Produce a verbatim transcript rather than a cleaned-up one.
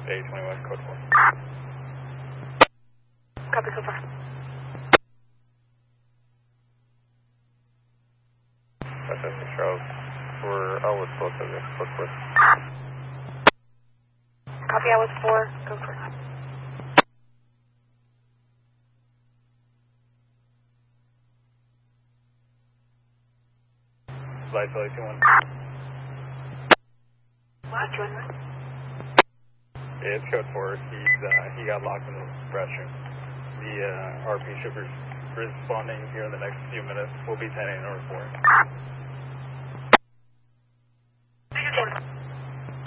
A twenty-one, code four. Copy, so far. S S Charles, we're out with both of them, code four. Copy, I was four, go for it. Light Philly two one. Which one? It's code four. He's, uh, he got locked in the restroom. The uh, R P shipper's responding here in the next few minutes. We'll be ten eight over four.